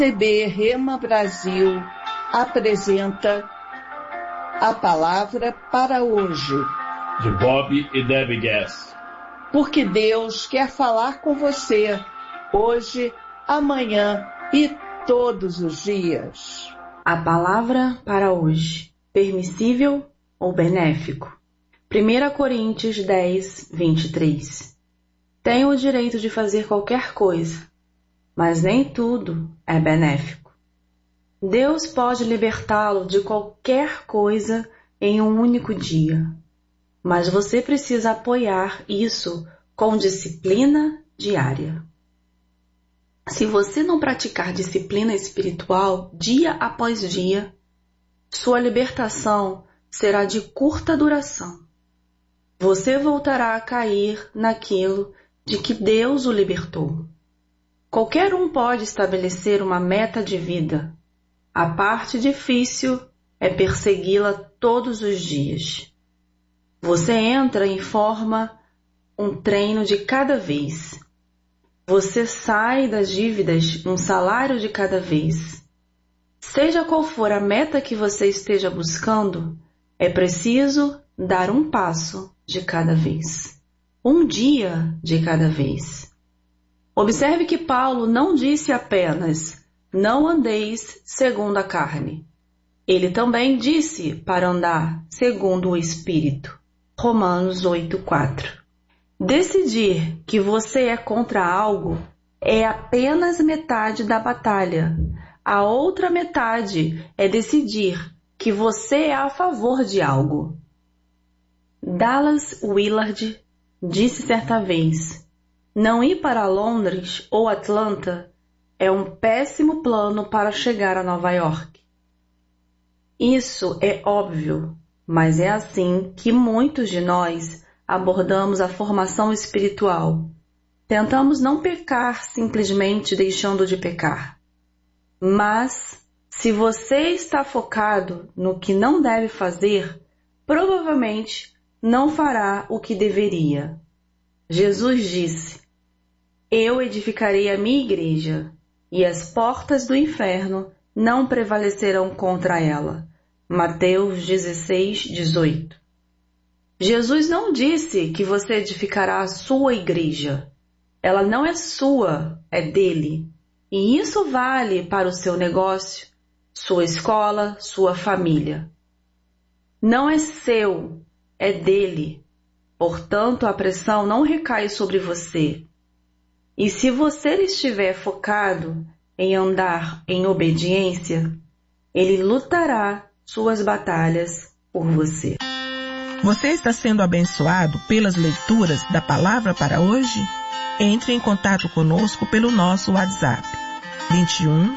CB Rema Brasil apresenta a palavra para hoje, de Bob e Debbie Gass. Porque Deus quer falar com você hoje, amanhã e todos os dias. A palavra para hoje, permissível ou benéfico? 1 Coríntios 10, 23. Tenho o direito de fazer qualquer coisa, mas nem tudo é benéfico. Deus pode libertá-lo de qualquer coisa em um único dia, mas você precisa apoiar isso com disciplina diária. Se você não praticar disciplina espiritual dia após dia, sua libertação será de curta duração. Você voltará a cair naquilo de que Deus o libertou. Qualquer um pode estabelecer uma meta de vida. A parte difícil é persegui-la todos os dias. Você entra e forma um treino de cada vez. Você sai das dívidas um salário de cada vez. Seja qual for a meta que você esteja buscando, é preciso dar um passo de cada vez. Um dia de cada vez. Observe que Paulo não disse apenas, não andeis segundo a carne. Ele também disse para andar segundo o Espírito. Romanos 8:4. Decidir que você é contra algo é apenas metade da batalha. A outra metade é decidir que você é a favor de algo. Dallas Willard disse certa vez, não ir para Londres ou Atlanta é um péssimo plano para chegar a Nova York. Isso é óbvio, mas é assim que muitos de nós abordamos a formação espiritual. Tentamos não pecar simplesmente deixando de pecar. Mas, se você está focado no que não deve fazer, provavelmente não fará o que deveria. Jesus disse, eu edificarei a minha igreja, e as portas do inferno não prevalecerão contra ela. Mateus 16, 18. Jesus não disse que você edificará a sua igreja. Ela não é sua, é dele. E isso vale para o seu negócio, sua escola, sua família. Não é seu, é dele. Portanto, a pressão não recai sobre você. E se você estiver focado em andar em obediência, ele lutará suas batalhas por você. Você está sendo abençoado pelas leituras da palavra para hoje? Entre em contato conosco pelo nosso WhatsApp 21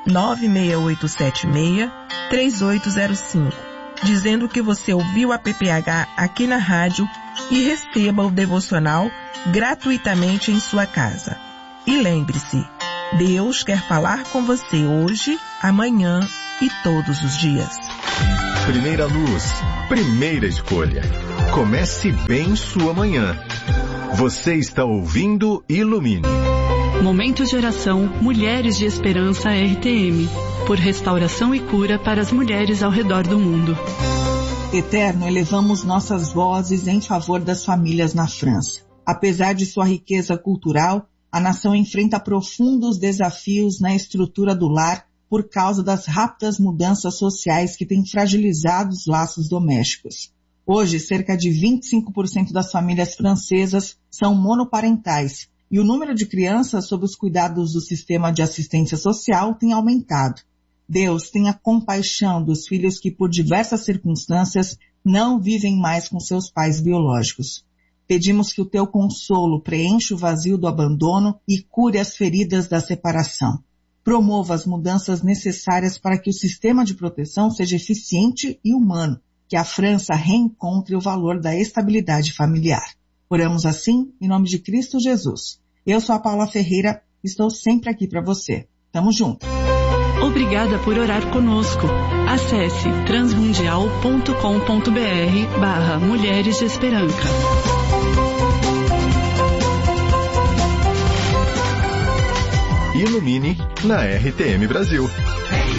96876 3805, dizendo que você ouviu a PPH aqui na rádio e receba o devocional gratuitamente em sua casa. E lembre-se, Deus quer falar com você hoje, amanhã e todos os dias. Primeira luz, primeira escolha. Comece bem sua manhã. Você está ouvindo Ilumine. Momento de oração Mulheres de Esperança RTM, por restauração e cura para as mulheres ao redor do mundo. Eterno, elevamos nossas vozes em favor das famílias na França. Apesar de sua riqueza cultural, a nação enfrenta profundos desafios na estrutura do lar por causa das rápidas mudanças sociais que têm fragilizado os laços domésticos. Hoje, cerca de 25% das famílias francesas são monoparentais e o número de crianças sob os cuidados do sistema de assistência social tem aumentado. Deus, tenha compaixão dos filhos que, por diversas circunstâncias, não vivem mais com seus pais biológicos. Pedimos que o teu consolo preencha o vazio do abandono e cure as feridas da separação. Promova as mudanças necessárias para que o sistema de proteção seja eficiente e humano, que a França reencontre o valor da estabilidade familiar. Oramos assim, em nome de Cristo Jesus. Eu sou a Paula Ferreira, estou sempre aqui para você. Tamo junto. Obrigada por orar conosco. Acesse transmundial.com.br/Mulheres de Esperança. Ilumine na RTM Brasil.